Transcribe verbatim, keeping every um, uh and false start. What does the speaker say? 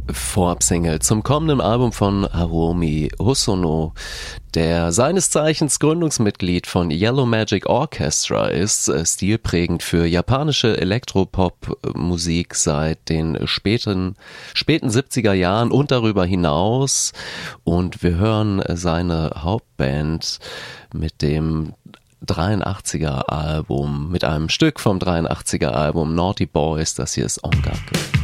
Vorab-Single zum kommenden Album von Hiromi Hosono, der seines Zeichens Gründungsmitglied von Yellow Magic Orchestra ist, stilprägend für japanische Elektropop-Musik seit den späten, späten siebziger Jahren und darüber hinaus. Und wir hören seine Hauptband mit dem dreiundachtziger Album, mit einem Stück vom dreiundachtziger Album Naughty Boys. Das hier ist Ongake.